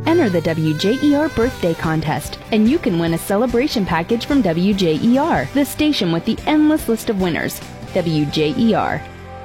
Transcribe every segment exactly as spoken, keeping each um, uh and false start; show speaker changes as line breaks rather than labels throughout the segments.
Enter the W J E R Birthday Contest, and you can win a celebration package from W J E R, the station with the endless list of winners. W J E R.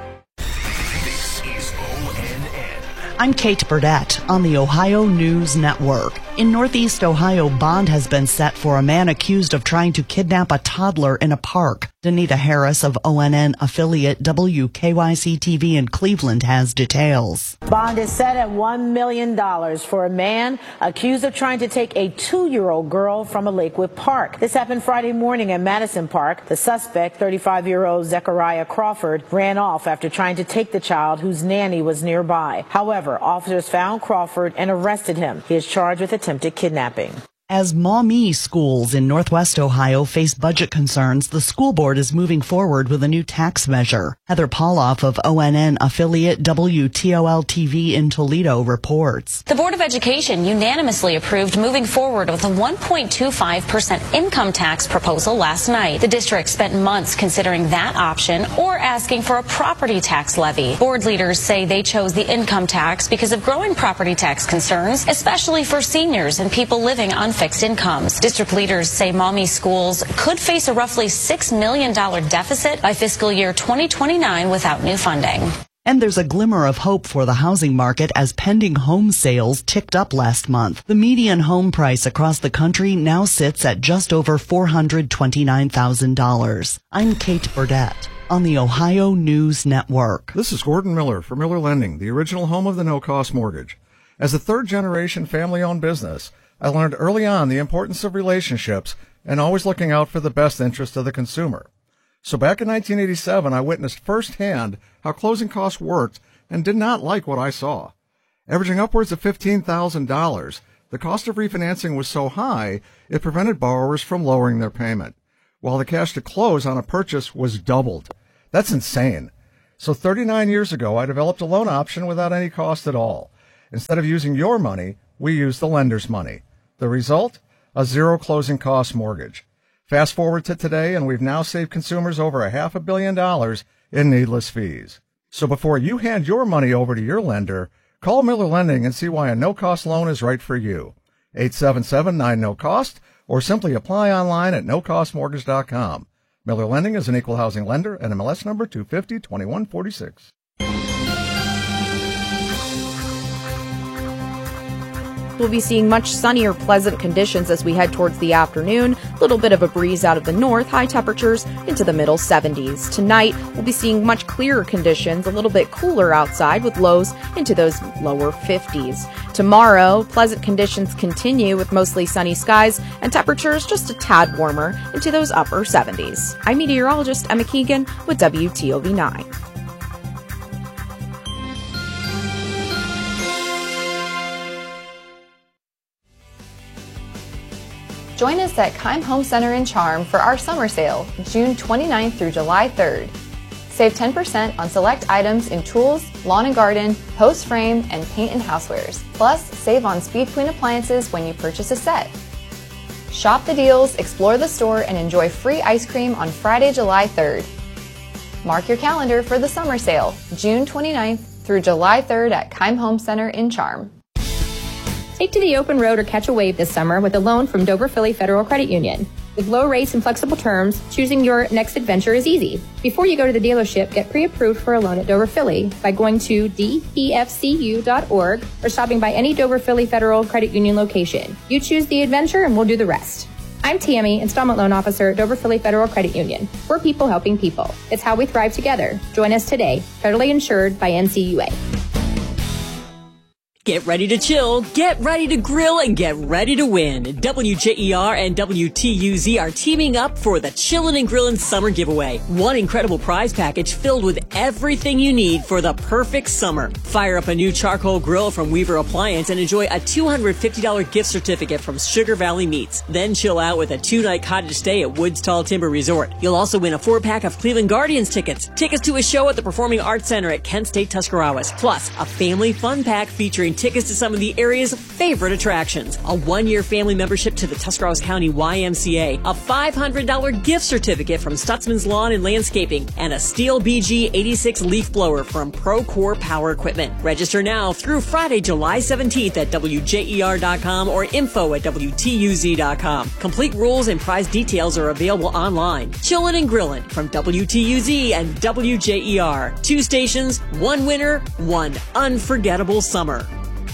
This is O N N.
I'm Kate Burdett on the Ohio News Network. In Northeast Ohio, bond has been set for a man accused of trying to kidnap a toddler in a park. Danita Harris of O N N affiliate W K Y C T V in Cleveland has details.
Bond is set at one million dollars for a man accused of trying to take a two-year-old girl from a Lakewood park. This happened Friday morning at Madison Park. The suspect, thirty-five-year-old Zechariah Crawford, ran off after trying to take the child whose nanny was nearby. However, officers found Crawford and arrested him. He is charged with attempted kidnapping.
As Maumee schools in Northwest Ohio face budget concerns, the school board is moving forward with a new tax measure. Heather Pauloff of O N N affiliate W T O L T V in Toledo reports.
The Board of Education unanimously approved moving forward with a one point two five percent income tax proposal last night. The district spent months considering that option or asking for a property tax levy. Board leaders say they chose the income tax because of growing property tax concerns, especially for seniors and people living on fixed incomes. District leaders say Maumee schools could face a roughly six million dollars deficit by fiscal year twenty twenty-nine without new funding.
And there's a glimmer of hope for the housing market as pending home sales ticked up last month. The median home price across the country now sits at just over four hundred twenty-nine thousand dollars. I'm Kate Burdett on the Ohio News Network.
This is Gordon Miller for Miller Lending, the original home of the no-cost mortgage. As a third-generation family-owned business, I learned early on the importance of relationships and always looking out for the best interest of the consumer. So back in nineteen eighty-seven, I witnessed firsthand how closing costs worked and did not like what I saw. Averaging upwards of fifteen thousand dollars, the cost of refinancing was so high it prevented borrowers from lowering their payment, while the cash to close on a purchase was doubled. That's insane. So thirty-nine years ago, I developed a loan option without any cost at all. Instead of using your money, we used the lender's money. The result? A zero closing cost mortgage. Fast forward to today, and we've now saved consumers over a half a billion dollars in needless fees. So before you hand your money over to your lender, call Miller Lending and see why a no-cost loan is right for you. eight seven seven nine no cost, or simply apply online at no cost mortgage dot com. Miller Lending is an equal housing lender and M L S number two fifty twenty-one forty-six.
We'll be seeing much sunnier, pleasant conditions as we head towards the afternoon. A little bit of a breeze out of the north, high temperatures into the middle seventies. Tonight, we'll be seeing much clearer conditions, a little bit cooler outside with lows into those lower fifties. Tomorrow, pleasant conditions continue with mostly sunny skies and temperatures just a tad warmer into those upper seventies. I'm meteorologist Emma Keegan with W T O V nine.
Join us at Keim Home Center in Charm for our summer sale, June twenty-ninth through July third. Save ten percent on select items in tools, lawn and garden, post frame, and paint and housewares. Plus, save on Speed Queen appliances when you purchase a set. Shop the deals, explore the store, and enjoy free ice cream on Friday, July third. Mark your calendar for the summer sale, June twenty-ninth through July third at Keim Home Center in Charm.
Take to the open road or catch a wave this summer with a loan from Dover Philly Federal Credit Union. With low rates and flexible terms, choosing your next adventure is easy. Before you go to the dealership, get pre-approved for a loan at Dover Philly by going to d p f c u dot org or stopping by any Dover Philly Federal Credit Union location. You choose the adventure and we'll do the rest. I'm Tammy, Installment Loan Officer at Dover Philly Federal Credit Union. We're people helping people. It's how we thrive together. Join us today. Federally insured by N C U A.
Get ready to chill, get ready to grill, and get ready to win. W J E R and W T U Z are teaming up for the Chillin' and Grillin' Summer Giveaway. One incredible prize package filled with everything you need for the perfect summer. Fire up a new charcoal grill from Weaver Appliance and enjoy a two hundred fifty dollars gift certificate from Sugar Valley Meats. Then chill out with a two-night cottage stay at Woods Tall Timber Resort. You'll also win a four-pack of Cleveland Guardians tickets, tickets to a show at the Performing Arts Center at Kent State Tuscarawas, plus a family fun pack featuring and tickets to some of the area's favorite attractions. A one-year family membership to the Tuscarawas County Y M C A, a five hundred dollars gift certificate from Stutzman's Lawn and Landscaping, and a Steel B G eighty-six leaf blower from Procore Power Equipment. Register now through Friday, July seventeenth at W J E R dot com or info at W T U Z dot com. Complete rules and prize details are available online. Chillin' and Grillin' from W T U Z and W J E R. Two stations, one winner, one unforgettable summer.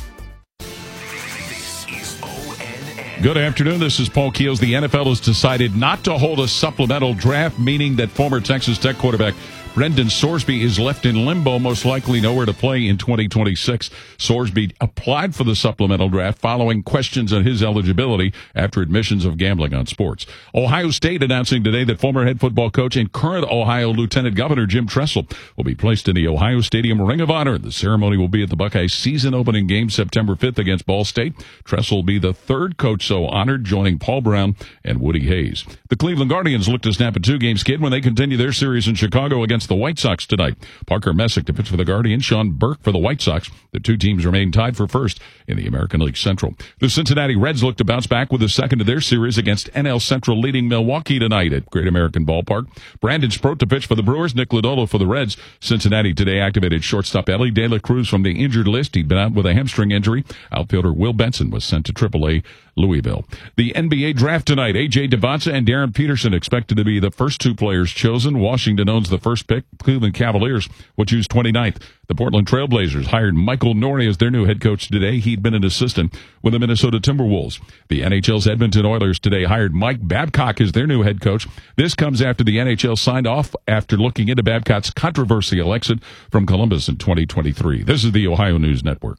Good afternoon. This is Paul Keels. The N F L has decided not to hold a supplemental draft, meaning that former Texas Tech quarterback Brendan Sorsby is left in limbo, most likely nowhere to play in twenty twenty-six. Sorsby applied for the supplemental draft following questions on his eligibility after admissions of gambling on sports. Ohio State announcing today that former head football coach and current Ohio Lieutenant Governor Jim Tressel will be placed in the Ohio Stadium Ring of Honor. The ceremony will be at the Buckeyes season opening game September fifth against Ball State. Tressel will be the third coach so honored, joining Paul Brown and Woody Hayes. The Cleveland Guardians look to snap a two-game skid when they continue their series in Chicago against the White Sox tonight. Parker Messick to pitch for the Guardians, Sean Burke for the White Sox. The two teams remain tied for first in the American League Central. The Cincinnati Reds look to bounce back with the second of their series against N L Central leading Milwaukee tonight at Great American Ballpark. Brandon Sproat to pitch for the Brewers, Nick Lodolo for the Reds. Cincinnati today activated shortstop Ellie De La Cruz from the injured list. He'd been out with a hamstring injury. Outfielder Will Benson was sent to triple A Louisville. The N B A draft tonight. A J Devonta and Darren Peterson expected to be the first two players chosen. Washington owns the first pick. Cleveland Cavaliers will choose twenty-ninth. The Portland Trailblazers hired Michael Norrie as their new head coach today. He'd been an assistant with the Minnesota Timberwolves. The N H L's Edmonton Oilers today hired Mike Babcock as their new head coach. This comes after the N H L signed off after looking into Babcock's controversial exit from Columbus in twenty twenty-three. This is the Ohio News Network.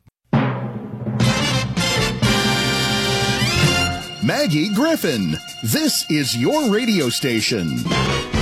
Maggie Griffin, this is your radio station.